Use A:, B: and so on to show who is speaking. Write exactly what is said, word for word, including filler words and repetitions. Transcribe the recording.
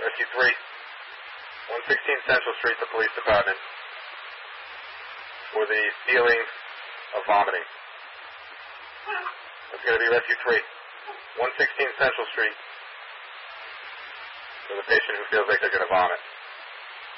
A: Rescue three, one sixteen Central Street, the police department, for the feeling of vomiting. That's going to be Rescue three, one sixteen Central Street, for the patient who feels like they're going to vomit.